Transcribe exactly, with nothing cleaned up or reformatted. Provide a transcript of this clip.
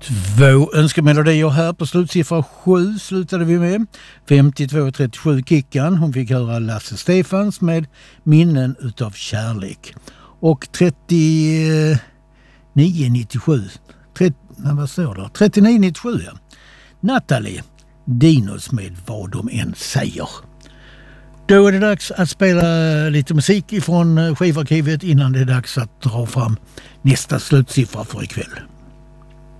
Två önskemelodier här på slutsiffra sju slutade vi med. femtiotvå trettiosju Kickan. Hon fick höra Lasse Stefans med Minnen utav kärlek. Och trettionio nittiosju. trettio, vad står det? trettionio nittiosju, ja. Natalie Dinos med Vad de än säger. Då är det dags att spela lite musik ifrån skivarkivet innan det är dags att dra fram nästa slutsiffra för ikväll.